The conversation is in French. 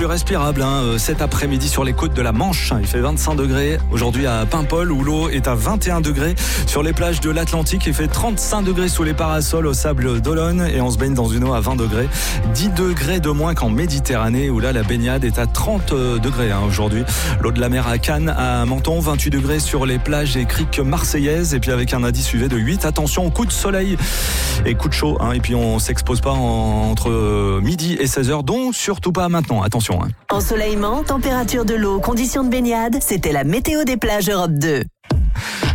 Plus respirable cet après-midi sur les côtes de la Manche. Il fait 25 degrés aujourd'hui à Paimpol où l'eau est à 21 degrés. Sur les plages de l'Atlantique, il fait 35 degrés sous les parasols au sable d'Olonne et on se baigne dans une eau à 20 degrés. 10 degrés de moins qu'en Méditerranée où là la baignade est à 30 degrés aujourd'hui. L'eau de la mer à Cannes, à Menton, 28 degrés sur les plages et criques marseillaises et puis avec un indice UV de 8. Attention aux coups de soleil et coups de chaud et puis on s'expose pas entre midi et 16h, donc surtout pas maintenant. Attention. Ensoleillement, température de l'eau, conditions de baignade, c'était la météo des plages Europe 2.